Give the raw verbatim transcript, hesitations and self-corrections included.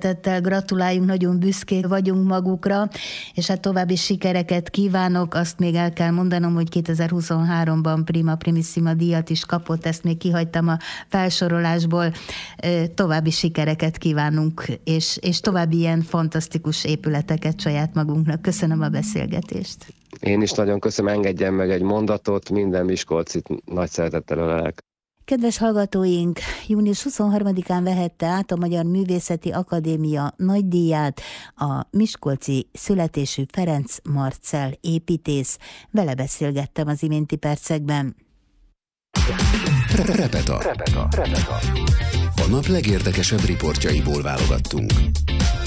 szeretettel gratuláljunk, nagyon büszkék vagyunk magukra, és hát további sikereket kívánok. Azt még el kell mondanom, hogy kétezer-huszonháromban Prima Primissima díjat is kapott, ezt még kihagytam a felsorolásból. További sikereket kívánunk, és, és további ilyen fantasztikus épületeket saját magunknak. Köszönöm a beszélgetést. Én is nagyon köszönöm, engedjen meg egy mondatot, minden miskolcit nagy szeretettel ölelek. Kedves hallgatóink, június huszonharmadikán vehette át a Magyar Művészeti Akadémia nagydíját a miskolci születésű Ferenc Marcell építész. Vele beszélgettem az iménti percekben. Repeta. Repeta. Repeta. A nap legérdekesebb riportjaiból válogattunk.